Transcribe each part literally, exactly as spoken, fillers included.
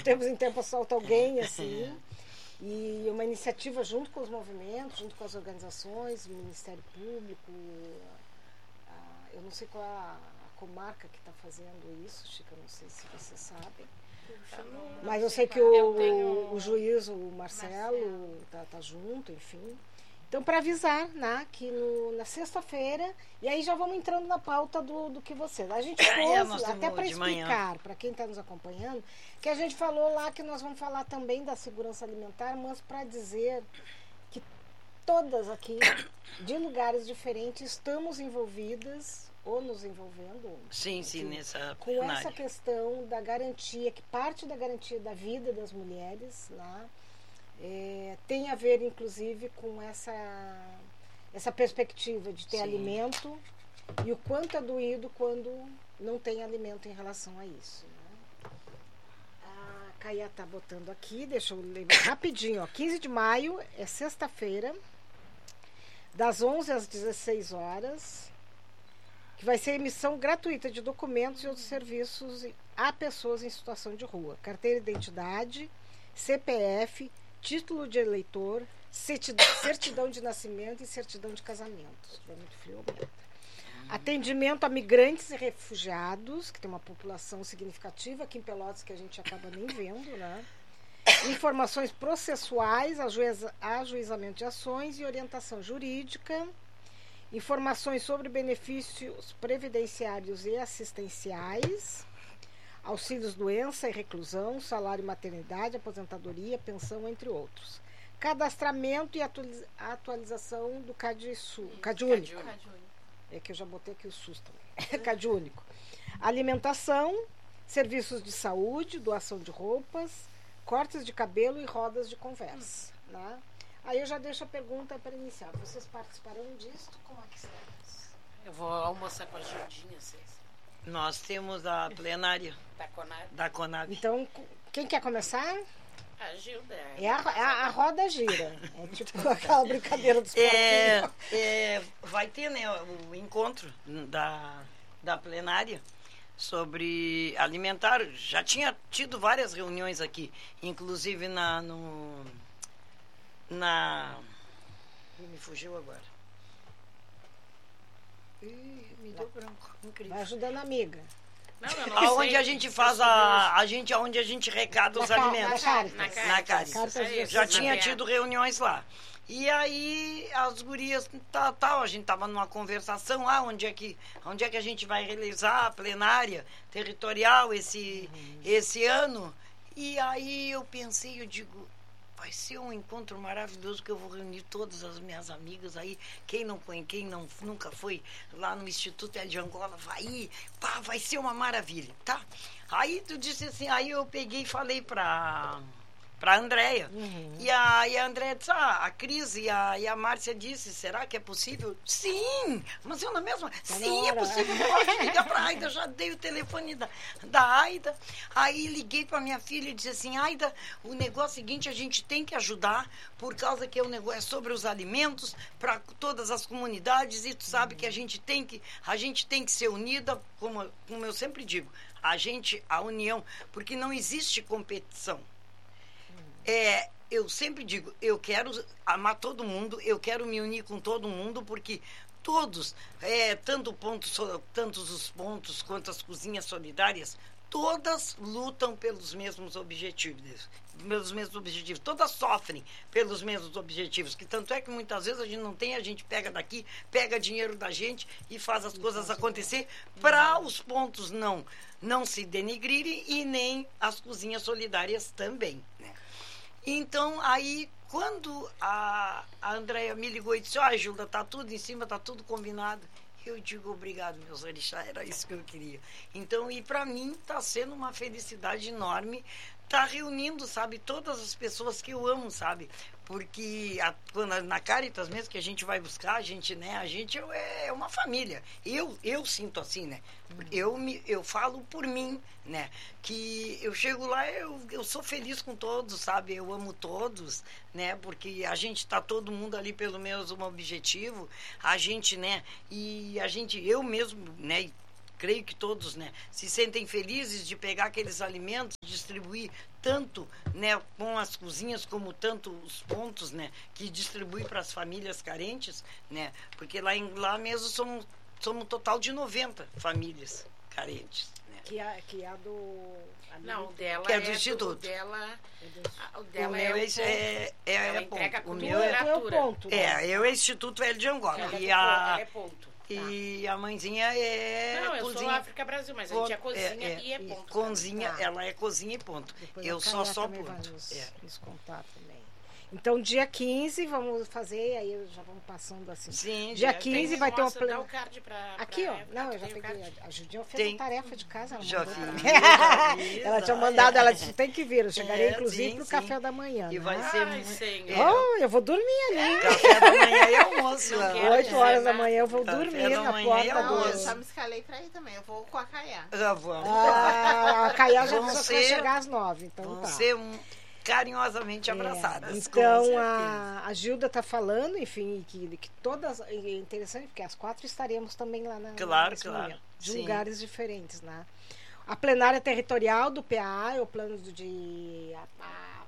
tempos em tempos solta alguém, assim. E uma iniciativa junto com os movimentos, junto com as organizações, o Ministério Público, a, eu não sei qual é a, a comarca que está fazendo isso, Chica, não sei se vocês sabem. Mas eu sei que o, tenho... o juiz, o Marcelo, está tá junto, enfim. Então, para avisar, né, que no, na sexta-feira, e aí já vamos entrando na pauta do, do que vocês. A gente pôs, é, até para explicar, para quem está nos acompanhando, que a gente falou lá que nós vamos falar também da segurança alimentar, mas para dizer que todas aqui, de lugares diferentes, estamos envolvidas, ou nos envolvendo, sim, sim, enfim, nessa com essa questão da garantia, que parte da garantia da vida das mulheres, né? É, tem a ver, inclusive, com essa, essa perspectiva de ter, sim, alimento e o quanto é doído quando não tem alimento em relação a isso. Né? A Caia está botando aqui, deixa eu ler rapidinho. Ó, quinze de maio é sexta-feira, das onze às dezesseis horas, que vai ser emissão gratuita de documentos e outros serviços a pessoas em situação de rua. Carteira de identidade, C P F, título de eleitor, certidão de nascimento e certidão de casamento. Se estiver muito frio, aumenta. Atendimento a migrantes e refugiados, que tem uma população significativa aqui em Pelotas que a gente acaba nem vendo, né? Informações processuais, ajuiza, ajuizamento de ações e orientação jurídica. Informações sobre benefícios previdenciários e assistenciais. Auxílios doença e reclusão, salário maternidade, aposentadoria, pensão, entre outros. Cadastramento e atualiza- atualização do CAD, CAD único. É que eu já botei aqui o SUS também. CAD único. Alimentação, serviços de saúde, doação de roupas, cortes de cabelo e rodas de conversa. Hum. Né? Aí eu já deixo a pergunta para iniciar. Vocês participarão disso? Como é que está isso? Eu vou almoçar com a Gildinha, vocês. Nós temos a plenária da Conab. Da Conab. Então, quem quer começar? A Gilda. É a, a, a roda gira. É tipo aquela brincadeira dos é, é, vai ter, né, o encontro da, da plenária sobre alimentar. Já tinha tido várias reuniões aqui, inclusive na... No, na me fugiu agora. Ih, me deu branco. Incrível. Vai ajudando a amiga. Não, eu não aonde sei. a gente faz a, a gente aonde a gente recada os na alimentos. Na Na Caritas. Já tinha tido reuniões lá. E aí as gurias tal, tal, a gente tava numa conversação, ah, onde é que onde é que a gente vai realizar a plenária territorial esse uhum. esse ano? E aí eu pensei, eu digo, vai ser um encontro maravilhoso que eu vou reunir todas as minhas amigas aí. Quem não conhece, quem não, nunca foi lá no Instituto de Angola, vai ir. Pá, vai ser uma maravilha, tá? Aí tu disse assim, aí eu peguei e falei pra, pra Andréia. Uhum. E, a, e a Andréia disse, ah, a Cris e a, e a Márcia disse, será que é possível? Sim! Mas eu na mesma, tá sim, é possível, pode ligar pra Aida, já dei o telefone da, da Aida. Aí liguei pra minha filha e disse assim, Aida, o negócio é o seguinte, a gente tem que ajudar, por causa que é um negócio é sobre os alimentos para todas as comunidades, e tu sabe uhum. que a gente tem que, a gente tem que ser unida, como, como eu sempre digo, a gente, a união, porque não existe competição. É, eu sempre digo, eu quero amar todo mundo, eu quero me unir com todo mundo, porque todos, é, tanto pontos, tantos os pontos quanto as cozinhas solidárias, todas lutam pelos mesmos objetivos, pelos mesmos objetivos, todas sofrem pelos mesmos objetivos, que tanto é que muitas vezes a gente não tem, a gente pega daqui, pega dinheiro da gente e faz as coisas acontecer para os pontos não, não se denegrirem e nem as cozinhas solidárias também, né? Então, aí, quando a, a Andréia me ligou e disse, ó, oh, Gilda, tá tudo em cima, tá tudo combinado. Eu digo, obrigado, meus orixás, era isso que eu queria. Então, e para mim, tá sendo uma felicidade enorme tá reunindo, sabe, todas as pessoas que eu amo, sabe? Porque a, quando, na Caritas mesmo que a gente vai buscar, a gente, né, a gente é uma família. Eu, eu sinto assim, né? Eu, me, eu falo por mim, né? Que eu chego lá, eu, eu sou feliz com todos, sabe? Eu amo todos, né? Porque a gente tá todo mundo ali pelo mesmo objetivo. A gente, né? E a gente, eu mesmo, né? creio que todos, né, se sentem felizes de pegar aqueles alimentos, distribuir tanto, né, com as cozinhas como tanto os pontos, né, que distribui para as famílias carentes, né, porque lá, em, lá mesmo somos, somos um total de noventa famílias carentes. Né. Que é, que é a do... A Não, o dela que é é do Instituto. O dela, o O dela meu é, é, o é, é, ela é entrega ponto. O com meu é, é o ponto. Né? é, eu é Instituto Hélio de Angola. ela E é, a, ela é ponto. e a mãezinha é Não, eu cozinha. sou África Brasil, mas a gente é cozinha é, é, e é ponto. Cozinha, Tá. ela é cozinha e ponto. Depois Eu a só Caiá só também vai ponto. Nos, É. nos contar também. Então, dia quinze, vamos fazer, aí já vamos passando assim. Sim, Dia já quinze tem. vai ter uma Nossa, dá plena... o card pra, Aqui, pra ó. Eva. Não, eu já Tem o peguei. card? A Judinha fez Tem. a tarefa de casa. Ela Já mandou fiz. pra mim. já fiz, Ela tinha ah, mandado, é. ela disse, tem que vir. Eu chegarei, É, inclusive, sim, pro sim. café da manhã. E né? vai ser Ai, muito- senhor. Oh, eu vou dormir ali. Café da manhã e almoço. Não lá. quero Oito dizer horas da nada. manhã eu vou Café dormir da na manhã e porta Não, eu do... só me escalei pra ir também. Eu vou com a Caiá. Já vamos. Ah, a Caiá já Vão disse que vai ser- chegar às nove, então Vão tá. ser um, carinhosamente É, abraçadas. com então certeza. a, a Gilda está falando, enfim, que, que todas. É interessante, porque as quatro estaremos também lá na, Claro, nesse claro. momento, de Sim. lugares diferentes, né? A plenária territorial do P A A é o plano de, a, a-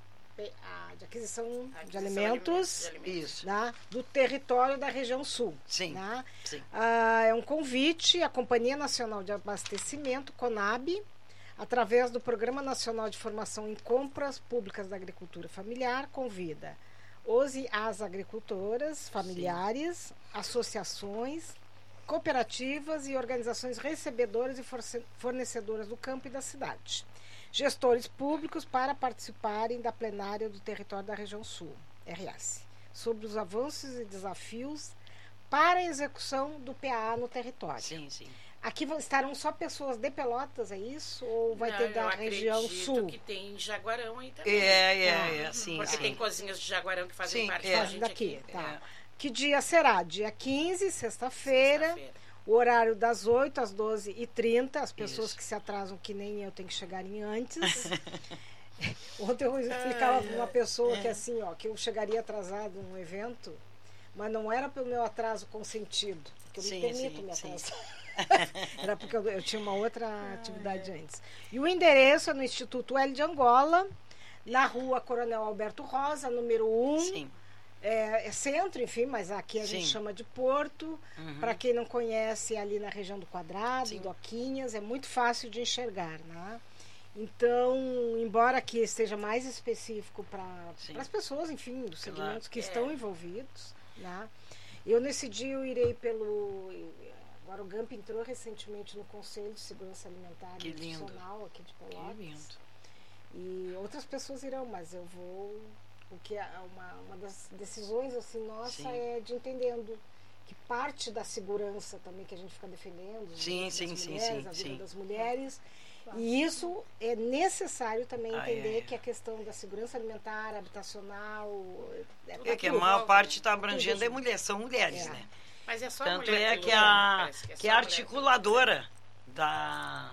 a- de aquisição, Aquisição de alimentos, de alimentos. Isso. né, do território da região sul. Sim. Né? Sim. Ah, é um convite à Companhia Nacional de Abastecimento, CONAB, através do Programa Nacional de Formação em Compras Públicas da Agricultura Familiar, convida os e as agricultoras familiares, associações, cooperativas e organizações recebedoras e force- fornecedoras do campo e da cidade, gestores públicos para participarem da plenária do território da região sul, R S, sobre os avanços e desafios para a execução do P A A no território. Sim, sim. Aqui vão- estarão só pessoas de Pelotas, é isso? Ou vai Não, ter da eu região acredito sul? que tem Jaguarão aí também. É, é, Ah, é, sim, Porque sim. tem cozinhas de Jaguarão que fazem Sim, parte é. da Faz gente daqui, aqui. tá. É. Que dia será? Dia quinze, sexta-feira, Sexta-feira. o horário das oito às doze e trinta. As pessoas Isso. que se atrasam, que nem eu, têm que chegarem antes. Ontem eu explicava para uma pessoa que assim, ó, que eu chegaria atrasado num evento, mas não era pelo meu atraso consentido, porque eu Sim, me permito sim, me sim. atrasar. Era porque eu, eu tinha uma outra atividade antes. E o endereço é no Instituto Hélio de Angola, na rua Coronel Alberto Rosa, número um. Sim. É, é centro, enfim, mas aqui a gente Sim. chama de Porto. Uhum. Para quem não conhece, é ali na região do Quadrado, Sim. Doquinhas, é muito fácil de enxergar, né? Então, embora aqui esteja mais específico para Sim. as pessoas, enfim, dos Claro. segmentos que É. estão envolvidos, né? Eu nesse dia eu irei pelo... Agora o GAMP entrou recentemente no Conselho de Segurança Alimentar Que e lindo. Nutricional aqui de Que Pelotas. lindo. E outras pessoas irão, mas eu vou. Porque é uma, uma das decisões assim, nossa Sim. é de entendendo que parte da segurança também que a gente fica defendendo, os Sim, direitos sim, das sim, mulheres, sim, a vida sim. das mulheres. E isso é necessário também Ah, entender é, é. que a questão da segurança alimentar, habitacional. É, É que a tudo. maior parte está abrangendo Tudo é junto. mulher, são mulheres, É. né? Mas é só Tanto mulher é que luta, a, parece que só a mulher. articuladora da,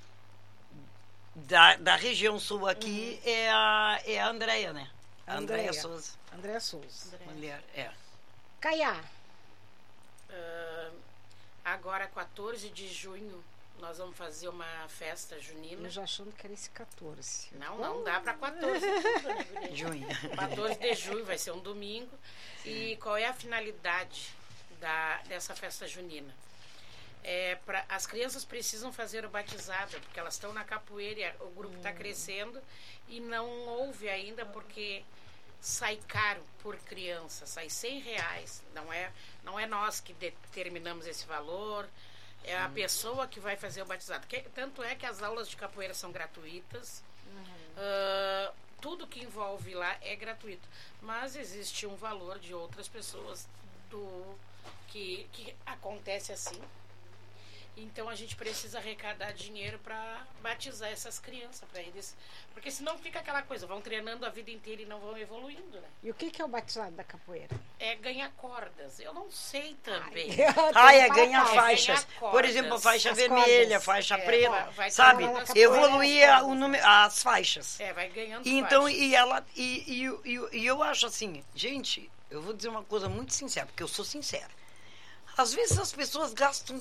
da, da região sul aqui é a, é a Andréia, né? A Andréia Andréia. Souza. Andréa Souza. Andréia. Mulher, é. Caiá. Ah, agora, quatorze de junho, nós vamos fazer uma festa junina. Eu já achando que era esse quatorze. Não, não dá para quatorze. tudo, né, guria? Junho. quatorze de junho vai ser um domingo. E qual é a finalidade da, dessa festa junina? É pra, as crianças precisam fazer o batizado, porque elas estão na capoeira, e a- o grupo está crescendo e não houve ainda porque sai caro por criança, sai cem reais. Não é, não é nós que determinamos esse valor, é a pessoa que vai fazer o batizado. Que, tanto é que as aulas de capoeira são gratuitas. Ah, tudo que envolve lá é gratuito, mas existe um valor de outras pessoas do que, que acontece assim. Então a gente precisa arrecadar dinheiro para batizar essas crianças, para eles, porque senão fica aquela coisa, vão treinando a vida inteira e não vão evoluindo, né? E o que, que é o batizado da capoeira? É ganhar cordas. Eu não sei também. Ah, é Para ganhar cá. faixas. ganhar Por cordas. exemplo, faixa As vermelha, cordas. faixa É, preta, vai- vai sabe? ganhando as Evoluir cordas. o número, as faixas. É, vai ganhando. E então, faixa. e ela, e, e, e, e eu acho assim, gente, eu vou dizer uma coisa muito sincera, porque eu sou sincera. Às vezes as pessoas gastam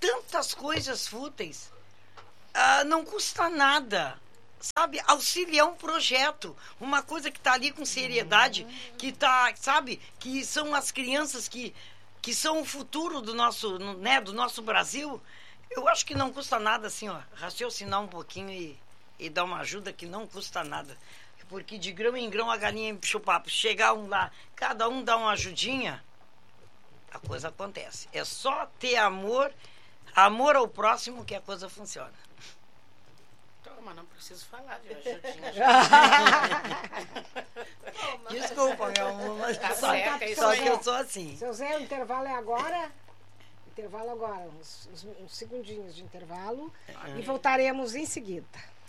tantas coisas fúteis. Ah, não custa nada. Sabe, auxiliar um projeto, uma coisa que está ali com seriedade, que está, sabe, que são as crianças que, que são o futuro do nosso, né, do nosso Brasil. Eu acho que não custa nada, assim, ó, raciocinar um pouquinho e, e dar uma ajuda que não custa nada. Porque de grão em grão a galinha enche o papo. Chegar um lá, cada um dá uma ajudinha, a coisa acontece. É só ter amor, amor ao próximo que a coisa funciona. Mas não preciso falar de ajudinha. Desculpa, meu amor, mas tá só, certo, é só que eu sou assim. Seu Zé, o intervalo é agora? Intervalo agora, uns, uns, uns segundinhos de intervalo. Ah, e voltaremos em seguida.